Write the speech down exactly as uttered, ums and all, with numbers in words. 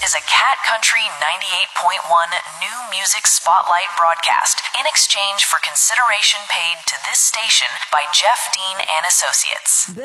is a Cat Country ninety-eight point one new music spotlight broadcast in exchange for consideration paid to this station by Jeff Dean and Associates.